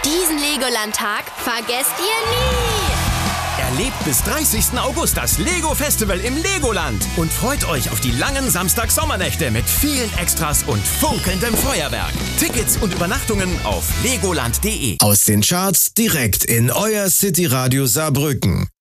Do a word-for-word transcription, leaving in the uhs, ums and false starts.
Diesen Legoland-Tag vergesst ihr nie! Erlebt bis dreißigsten August das Lego Festival im Legoland und freut euch auf die langen Samstag-Sommernächte mit vielen Extras und funkelndem Feuerwerk. Tickets und Übernachtungen auf legoland punkt de. Aus den Charts direkt in euer City-Radio Saarbrücken.